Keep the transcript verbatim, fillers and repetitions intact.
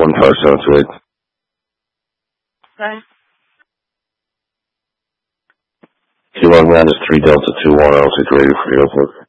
seven five seven two eight. Okay. Kilo Ground is three Delta two one. I'll take radio for the airport.